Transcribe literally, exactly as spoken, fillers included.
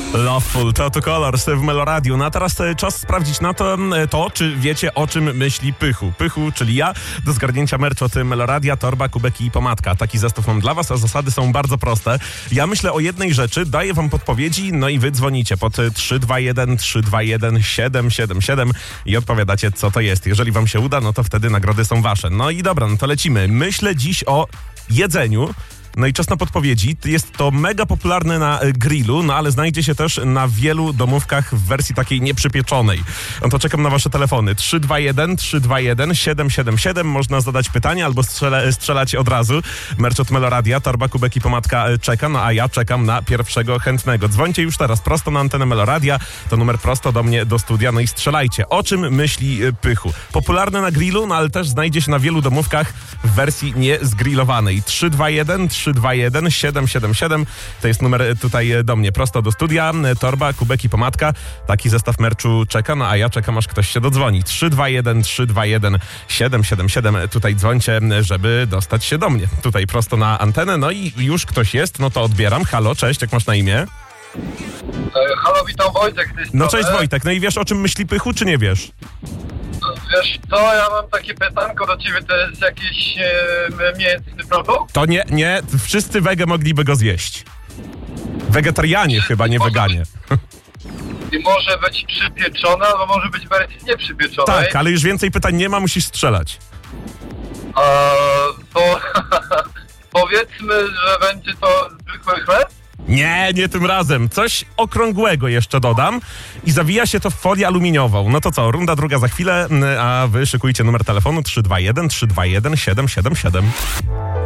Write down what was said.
Loveful, Tattoo Colors w Meloradiu. No a teraz e, czas sprawdzić na to, e, to, czy wiecie, o czym myśli Pychu. Pychu, czyli ja, do zgarnięcia merch od Meloradia, torba, kubeki i pomadka. Taki zestaw mam dla was, a zasady są bardzo proste. Ja myślę o jednej rzeczy, daję wam podpowiedzi, no i wy dzwonicie pod trzy dwa jeden trzy dwa jeden siedem siedem siedem i odpowiadacie, co to jest. Jeżeli wam się uda, no to wtedy nagrody są wasze. No i dobra, no to lecimy. Myślę dziś o jedzeniu. No i czas na podpowiedzi. Jest to mega popularne na grillu, no ale znajdzie się też na wielu domówkach w wersji takiej nieprzypieczonej. No to czekam na wasze telefony. trzy dwa jeden trzy dwa jeden siedem siedem siedem. Można zadać pytanie albo strzela, strzelać od razu. Merch od Meloradia, torba, kubek i pomadka czeka, no a ja czekam na pierwszego chętnego. Dzwońcie już teraz prosto na antenę Meloradia. To numer prosto do mnie, do studia. No i strzelajcie. O czym myśli Pychu? Popularne na grillu, no ale też znajdzie się na wielu domówkach w wersji niezgrillowanej. trzy dwa jeden trzy dwa jeden siedem siedem siedem. To jest numer tutaj do mnie, prosto do studia. Torba, kubek i pomadka. Taki zestaw merczu czeka, no a ja czekam, aż ktoś się dodzwoni. trzy dwa jeden trzy dwa jeden siedem siedem siedem. Tutaj dzwońcie, żeby dostać się do mnie. Tutaj prosto na antenę. No i już ktoś jest, no to odbieram. Halo, cześć, jak masz na imię? E, halo, witam, Wojtek. No cześć Wojtek, no i wiesz, o czym myśli Pychu, czy nie wiesz? Wiesz co, ja mam takie pytanko do ciebie, to jest jakiś e, mięsny produkt? To nie, nie, wszyscy wege mogliby go zjeść. Wegetarianie chyba, nie weganie. I może być przypieczona, albo może być w wersji nieprzypieczonej. Tak, ale już więcej pytań nie ma, musisz strzelać. A, to powiedzmy, że będzie to zwykły chleb? Nie, nie tym razem. Coś okrągłego jeszcze dodam i zawija się to w folię aluminiową. No to co, runda druga za chwilę, a wy szykujcie numer telefonu trzy dwa jeden trzy dwa jeden siedem siedem siedem.